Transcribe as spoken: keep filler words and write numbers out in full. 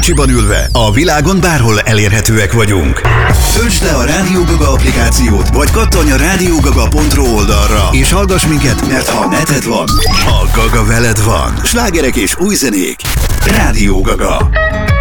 kocsiban ülve, a világon bárhol elérhetőek vagyunk. Töltsd le a Rádió Gaga applikációt, vagy kattanj a rádiógaga pont ro oldalra, és hallgass minket, mert ha neted van, a Gaga veled van. Slágerek és új zenék. Rádió Gaga.